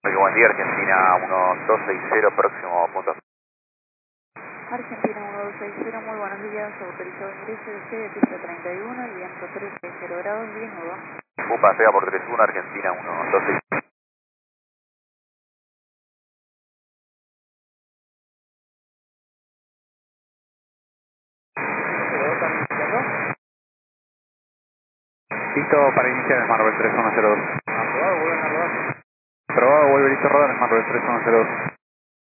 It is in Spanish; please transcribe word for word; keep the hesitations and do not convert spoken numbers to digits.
Buen día, Argentina uno dos seis cero, próximo punto. Argentina uno dos seis cero, muy buenos días, autorizado ingreso de C de pista treinta y uno, el viento trece cero grados, desnudo. Upa, pega por tres uno, Argentina uno dos seis cero. Listo para iniciar Smart tres uno cero dos. Aprobado, vuelven a rodar. Probado, vuelve listo a rodar Smart tres uno cero dos.